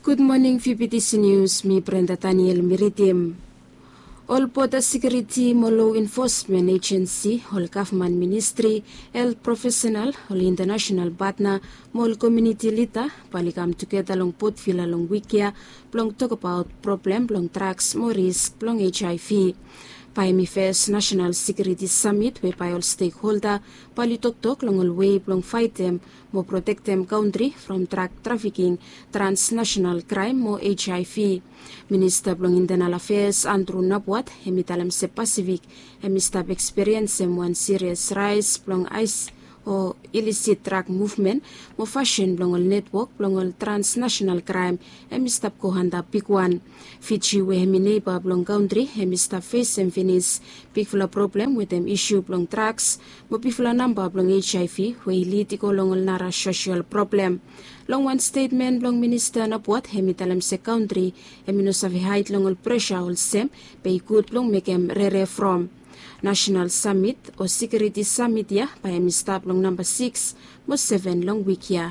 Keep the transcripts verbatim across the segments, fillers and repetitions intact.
Good morning, V B T C News. Mi Brenda Daniel Miritim. All Border Security mo Law Enforcement Agency, all Government Ministry, health professional, all international partner, all community leader, palikam together long put fila long wikia, plong talk about problem, plong drugs, more risk, plong H I V. Paimi first National Security Summit, where by all stakeholder, palitok tok long all way, plong fight them, mo protect them country from drug trafficking, transnational crime, mo H I V. Minister plong Internal Affairs Andrew Nabwat, hemitalam se Pacific, hemistab experience em one serious rise, plong ice o illicit drug movement, mo fashion plong all network, plong all transnational crime, hemistab ko handa big one. Fiji we hemi neighbor plong country, hemistab face em finish, big fula problem with them issue plong drugs, mo pifula number plong H I V, we litiko long all nara social problem. Long one statement long Minister Nabwat hemitalam se country, hemino savi height long all pressure all sem, pay good plong make em rere from. National Summit o Security Summit ya pa hemistab long number six, mo seven long week ya.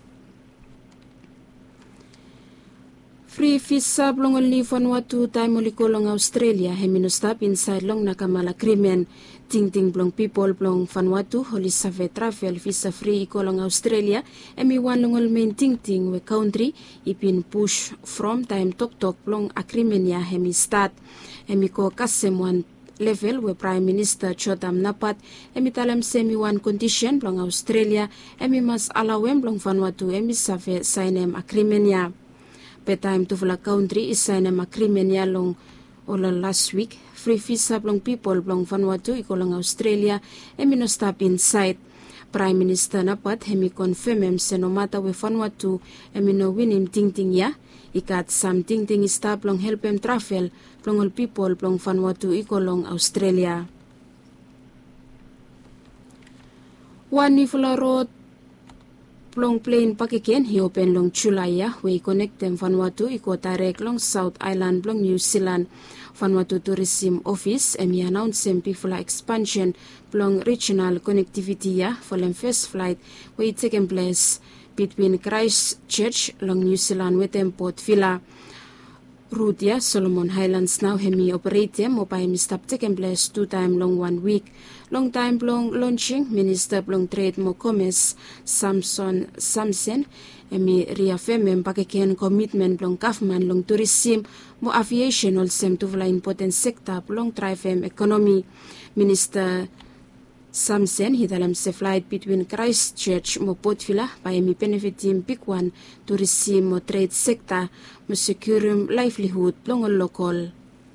Free visa long only Vanuatu time uliko long Australia hemino stop inside long nakamala agreement. Ting ting blong people blong Vanuatu holi save travel visa free iko long Australia emi one long all main ting ting we country ipin push from time tok tok blong agreement ya hemi start emi ko kasem one level where Prime Minister Chotam Napat emi talam semi one condition blong Australia emi mas alawem blong Vanuatu emi save signem agreement ya. Pe time to vla country is signem agreement ya long ola last week. Free visa blong people blong Vanuatu iko long Australia emi no stop inside. Prime Minister Napat hemi confirm em se no mata we Vanuatu emi no win him ting ting ya. Ikat some ting ting stop long help em travel blong all people blong Vanuatu iko long Australia. One Nifula Road plong plane pakiken hi open long Chulaya we connect them Vanuatu iko direct long South Island blong New Zealand. Vanuatu Tourism Office emi announce em pifula expansion plong regional connectivity ya for them first flight we taken place between Christchurch long New Zealand with them Port Vila. Route ya Solomon Highlands now hemi operate mo pa hemi stop taken place two time long one week. Long time long launching Minister long Trade mo Commerce Samson Samson emi reaffirm em pakiken commitment long government long tourism mo aviation also to vla important sector long drive em economy. Minister Samson hidalam se flight between Christchurch mo Port Vila pa emi benefit him big one tourism mo trade sector mo secure livelihood long local.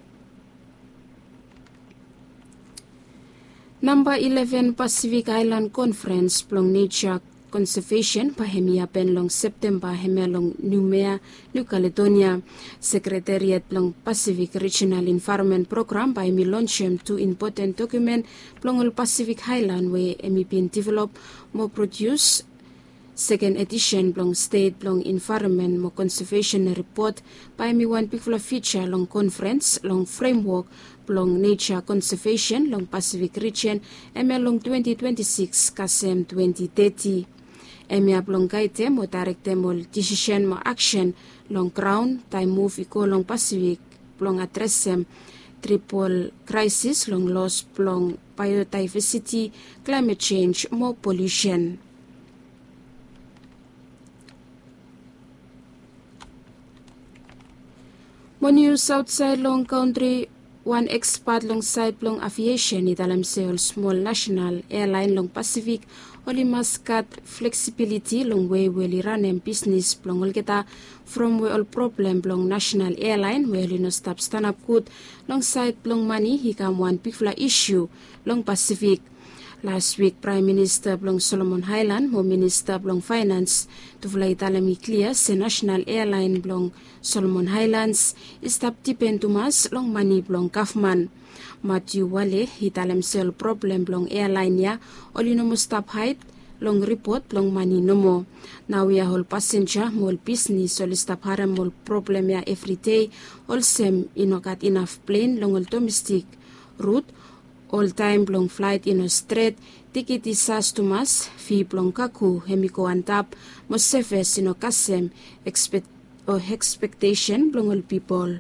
Number eleven Pacific Island Conference plong Nature Conservation pa hemia pen long September hemia long Numea, New Caledonia. Secretariat long Pacific Regional Environment Program pa hemi launch em two important document plong all Pacific Highland we emi been develop mo produce second edition plong State plong Environment mo Conservation Report pa hemi one picula feature long conference long framework plong Nature Conservation long Pacific Region emi long twenty twenty-six kasem twenty thirty. Emi ablong kaite mo direct mo decision mo action long ground time move iko long Pacific plong address em triple crisis long loss plong biodiversity, climate change mo pollution. Mo news outside long country. One expat long side long aviation italam se all small national airline long Pacific oli maskat flexibility long way weli run em business plong ol kita from we all problem long national airline weli no stop stand up good long side long money hikam one pifla issue long Pacific. Last week, Prime Minister Blong Solomon Highland, mo Minister Blong Finance, to fly italami clear se National Airline Blong Solomon Highlands, stop depend to mas long money Blong government. Matthew Wale, italam sel problem Blong airline ya, oli no mo stop height, long report Blong money no mo. Now we are whole passenger, mol business, all stop haram mol problem ya every day, all sem inokat enough plane long all domestic route, all time long flight in a straight ticket isas tumas fi long kaku hemiko antap mo sefes sino kasem expect or expectation blong all people.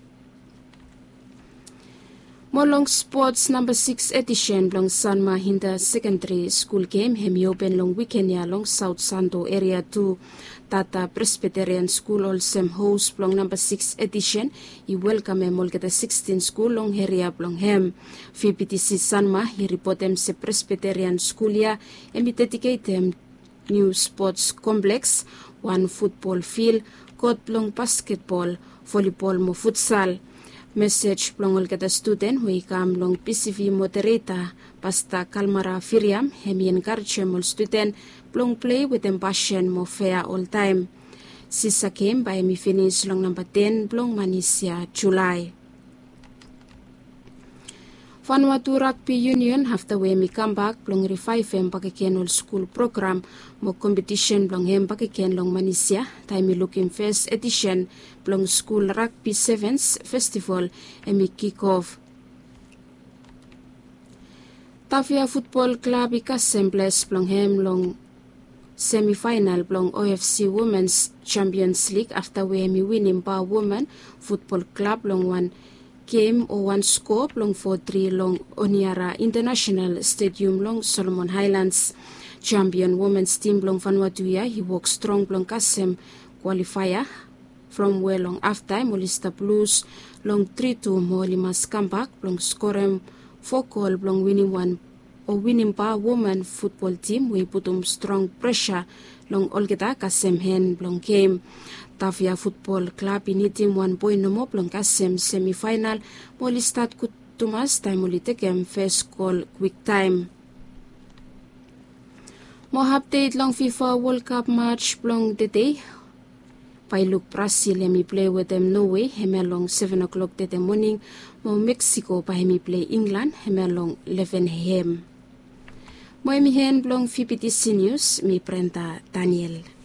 Molong Sports number six edition blong San Mahinda Secondary School game hemi open long weekend ya long South Santo area two Tata Presbyterian School also host blong number six edition I welcome em molgeta sixteen school long area blong hem V P T C Sanma I report em se Presbyterian School ya emi dedicate em new sports complex one football field court blong basketball volleyball mo futsal. Message plong olgeta student we kam long P C V moderator pasta Kalmara Firiam hemi encourage mol student plong play with them passion mo fair all time. Sisa game by me finish long number ten plong Manisia July. Vanuatu Rugby Union after we mi come back plong revive em pakiken all school program mo competition plong hem pakiken long Manisia time looking first edition plong school rugby sevens festival emi kick off. Tavia Football Club ikassembles plong hem long semi-final plong O F C Women's Champions League after we mi winning pa women football club long one game or one score long four three long Oniara International Stadium long Solomon Highlands. Champion women's team long Vanuatu ya he walks strong long Kasem qualifier from where long after Molista Blues long three two Moli must come back long score four goal long winning one or winning pa women football team we put um strong pressure long Olgeta Kasem hen long game. Tavia Football Club ini team one point no mo long Kasem semi-final moli start kutumas time moli tekem first goal quick time. Mo update long FIFA World Cup match long the day. Pai look Brazil hemi play with them Norway hemi along seven o'clock the morning. Mo Mexico pa hemi play England hemi along eleven a m. Mo hemi hen long V P T C News mi Brenda Daniel.